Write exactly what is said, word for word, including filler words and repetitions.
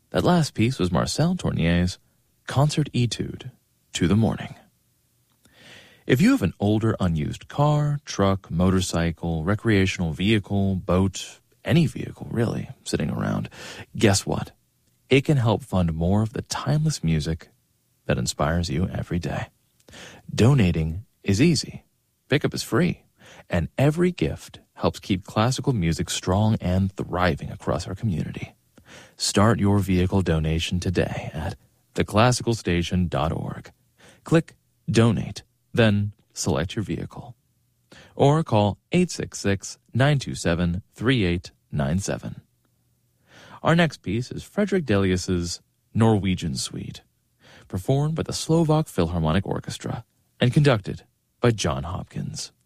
That last piece was Marcel Tournier's Concert Etude, To the Morning. If you have an older unused car, truck, motorcycle, recreational vehicle, boat, any vehicle really, sitting around, guess what? It can help fund more of the timeless music that inspires you every day. Donating is easy. Pickup is free. And every gift helps keep classical music strong and thriving across our community. Start your vehicle donation today at the classical station dot org. Click Donate, then select your vehicle. Or call eight six six, nine two seven, three eight nine seven. Our next piece is Frederick Delius's Norwegian Suite, performed by the Slovak Philharmonic Orchestra and conducted by John Hopkins.